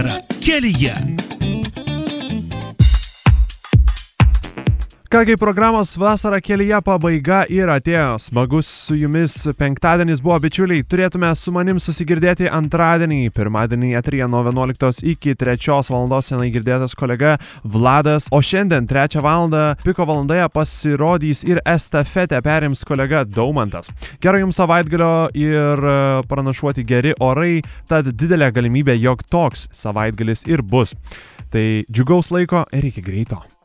Kelyje. Kągi, programos Vasara kelyje pabaiga ir atėjo. Smagus su jumis penktadienis buvo, bičiuliai. Turėtume su manim susigirdėti antradienį, pirmadienį eteryje nuo 11 iki 3 valandos senai girdėtas kolega Vladas. O šiandien 3 valandą piko valandoje pasirodys ir estafetę perims kolega Daumantas. Gero jums savaitgalio ir pranašuoti geri orai, tad didelė galimybė, jog toks savaitgalis ir bus. Tai džiugaus laiko ir iki greito.